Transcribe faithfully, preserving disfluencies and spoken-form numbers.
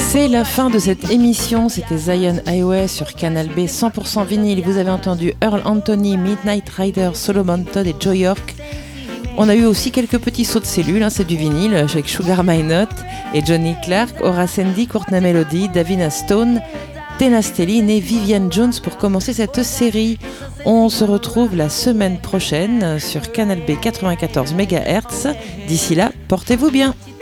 C'est la fin de cette émission, c'était Zion Highway sur Canal B cent pour cent vinyle. Vous avez entendu Earl Anthony, Midnight Rider, Solomon Todd et Joe York. On a eu aussi quelques petits sauts de cellules, hein, c'est du vinyle, avec Sugar Minott et Johnny Clark, Horace Andy, Courtney Melody, Davina Stone, Tina Stellin et Vivian Jones pour commencer cette série. On se retrouve la semaine prochaine sur Canal B quatre-vingt-quatorze mégahertz. D'ici là, portez-vous bien.